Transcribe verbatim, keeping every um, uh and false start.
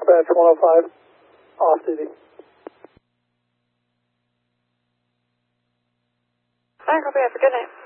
dispatch one oh five, off duty. I copy, have a good night.